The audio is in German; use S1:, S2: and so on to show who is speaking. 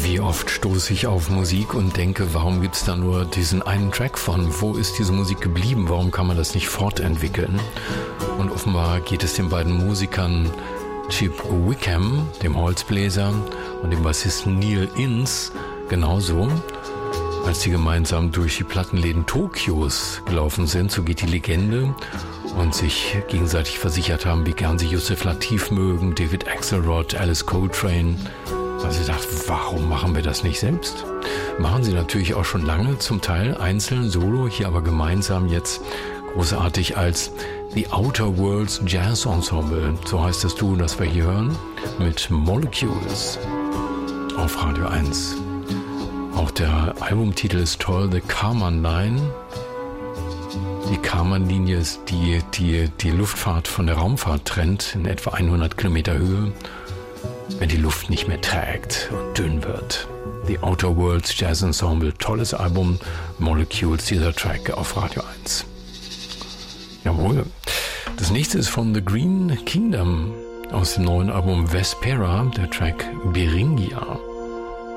S1: Wie oft stoße ich auf Musik und denke, warum gibt es da nur diesen einen Track von? Wo ist diese Musik geblieben? Warum kann man das nicht fortentwickeln? Und offenbar geht es den beiden Musikern Chip Wickham, dem Holzbläser, und dem Bassisten Neil Innes genauso. Als die gemeinsam durch die Plattenläden Tokios gelaufen sind, so geht die Legende, und sich gegenseitig versichert haben, wie gern sie Yusef Lateef mögen, David Axelrod, Alice Coltrane. Also ich dachte, warum machen wir das nicht selbst? Machen sie natürlich auch schon lange, zum Teil einzeln, solo, hier aber gemeinsam jetzt großartig als The Outer Worlds Jazz Ensemble. So heißt das Duo, das wir hier hören, mit Molecules auf Radio 1. Auch der Albumtitel ist toll, The Karman Line. Die Karman-Linie ist die Luftfahrt von der Raumfahrt trennt, in etwa 100 Kilometer Höhe, wenn die Luft nicht mehr trägt und dünn wird. The Outer Worlds Jazz Ensemble, tolles Album, Molecules, dieser Track auf Radio 1. Jawohl. Das nächste ist von The Green Kingdom aus dem neuen Album Vespera, der Track Beringia.